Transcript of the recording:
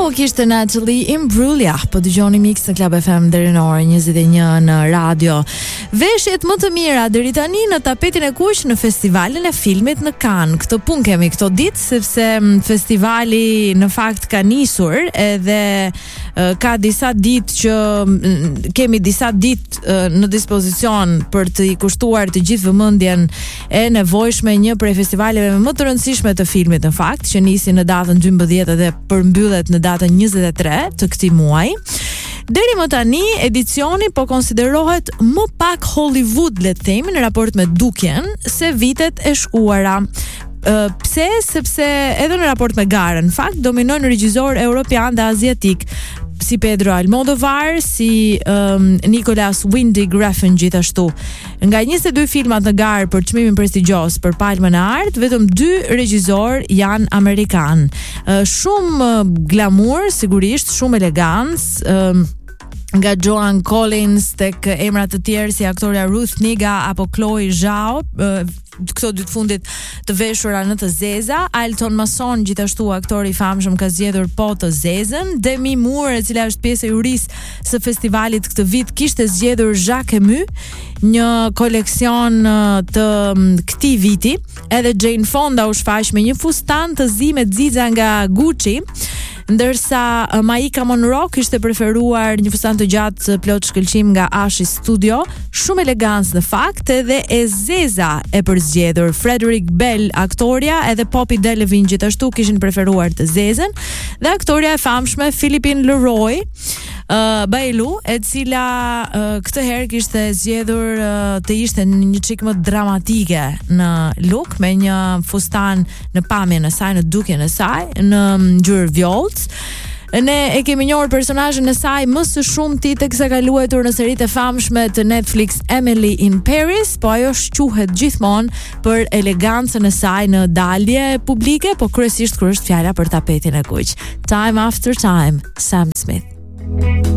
kishte Natalie Imbruglia, po dëgjoni Mix në Club FM deri në orën 21 në radio. Veshjet më të mira deri tani në tapetin e kuq në festivalin e filmit në Cannes. Këtë punë kemi këto ditë sepse festivali në fakt ka nisur edhe ka disa ditë që kemi disa ditë në dispozicion për të i kushtuar të gjithë vëmendjen e nevojshme një prej festivaleve më të rëndësishme të filmit në fakt, që nisi në datën 12 dhe përmbyllet në datën 23 të këtij muaji. Deri më tani edicioni po konsiderohet më pak Hollywood, le të themi, në raport me dukjen se vitet e shkuara. Pse? Sepse edhe në raport me garën, në fakt dominojnë regjizor europian dhe aziatik, si Pedro Almodovar, si Nicolas Winding Refn gjithashtu. Nga 22 filmat në garë për çmimin prestigjos për Palmën e Artë, vetëm 2 regjizor janë amerikan. Shumë glamour, sigurisht, shumë elegancë, nga Joan Collins tek emra të tjerë si aktoria Ruth Negga apo Chloe Zhao, këto dy të fundit të veshura në të zeza. Alton Mason, gjithashtu aktori i famshëm, ka zgjedhur po të zezën. Demi Moore, e cila është pjesë e jurisë së festivalit këtë vit, kishte zgjedhur Jacques Emu, një koleksion të këtij viti. Edhe Jane Fonda u shfaq me një fustan të zi me xixa nga Gucci, ndërsa Maika Monroe kishte preferuar një fustan të gjatë plot shkëlqim nga Ashi Studio, shumë elegancë në fakt, edhe e zeza e përzgjedhur. Frederick Bell, aktoria, edhe Poppy Delevingne gjithashtu kishin preferuar të zezën, dhe aktoria e famshme Philippine Leroy Bailu, e cila këtë herë kishte zgjedhur të ishte një çik më dramatike në look, me një fustan në pamjen e saj, në dukjen e saj, në ngjyrë vjollc. Ne e kemi njohur personazhin e saj më së shumti teksa ka luajtur në seritë e famshme të Netflix Emily in Paris, po ajo shquhet gjithmonë për elegancën e saj në dalje publike, po kryesisht kur është fjala për tapetin e kuq. Time After Time, Sam Smith.